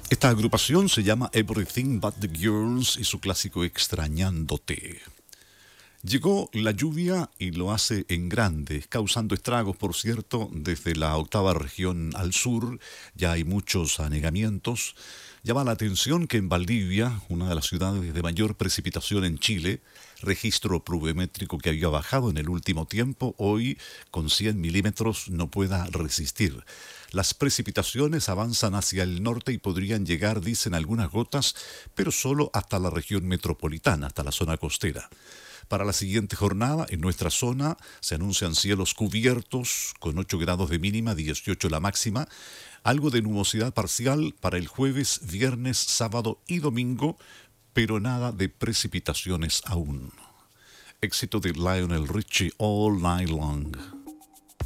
Esta agrupación se llama Everything But the Girls y su clásico Extrañándote. Llegó la lluvia y lo hace en grande, causando estragos, por cierto, desde la octava región al sur. Ya hay muchos anegamientos. Llama la atención que en Valdivia, una de las ciudades de mayor precipitación en Chile, registro pluviométrico que había bajado en el último tiempo, hoy con 100 milímetros no pueda resistir. Las precipitaciones avanzan hacia el norte y podrían llegar, dicen algunas gotas, pero solo hasta la región metropolitana, hasta la zona costera. Para la siguiente jornada, en nuestra zona, se anuncian cielos cubiertos, con 8 grados de mínima, 18 la máxima, algo de nubosidad parcial para el jueves, viernes, sábado y domingo, pero nada de precipitaciones aún. Éxito de Lionel Richie, All Night Long.